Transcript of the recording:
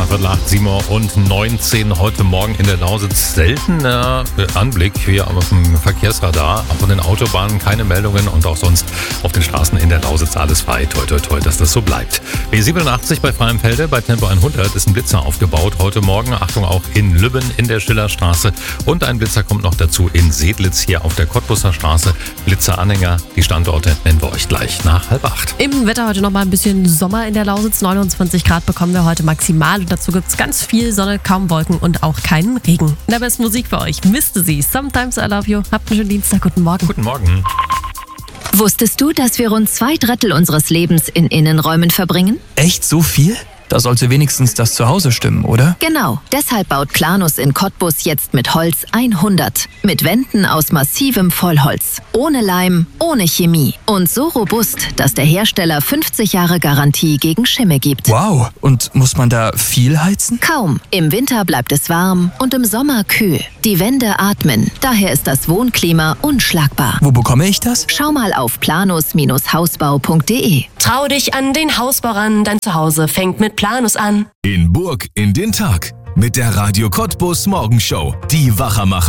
7:19 Uhr heute Morgen in der Lausitz. Seltener Anblick hier auf dem Verkehrsradar. Auch von den Autobahnen keine Meldungen und auch sonst auf den Straßen in der Lausitz alles frei. Toi, toi, toi, dass das so bleibt. B87 bei Freienfelde, bei Tempo 100 ist ein Blitzer aufgebaut heute Morgen. Achtung, auch in Lübben in der Schillerstraße. Und ein Blitzer kommt noch dazu in Sedlitz hier auf der Cottbusser Straße. Blitzeranhänger, die Standorte nennen wir euch gleich nach 7:30. Im Wetter heute noch mal ein bisschen Sommer in der Lausitz. 29 Grad bekommen wir heute maximal. Und dazu gibt's ganz viel Sonne, kaum Wolken und auch keinen Regen. In der besten Musik für euch, Misste Sie, Sometimes I Love You. Habt einen schönen Dienstag, guten Morgen. Guten Morgen. Wusstest du, dass wir rund 2/3 unseres Lebens in Innenräumen verbringen? Echt so viel? Da sollte wenigstens das Zuhause stimmen, oder? Genau. Deshalb baut Planus in Cottbus jetzt mit Holz 100. Mit Wänden aus massivem Vollholz. Ohne Leim, ohne Chemie. Und so robust, dass der Hersteller 50 Jahre Garantie gegen Schimmel gibt. Wow. Und muss man da viel heizen? Kaum. Im Winter bleibt es warm und im Sommer kühl. Die Wände atmen. Daher ist das Wohnklima unschlagbar. Wo bekomme ich das? Schau mal auf planus-hausbau.de. Trau dich an den Hausbau ran, dein Zuhause fängt mit Planus an. In Burg in den Tag mit der Radio Cottbus Morgenshow. Die Wachermacher.